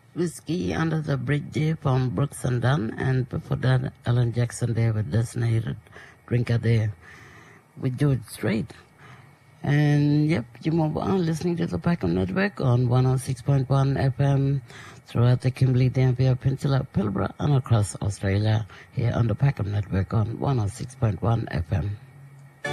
Whiskey Under the Bridge there from Brooks and Dunn, and before that, Alan Jackson there with Designated Drinker there with George Strait. And yep, you move on listening to the Packham Network on 106.1 FM throughout the Kimberley, Dampier Peninsula, Pilbara, and across Australia here on the Packham Network on 106.1 FM.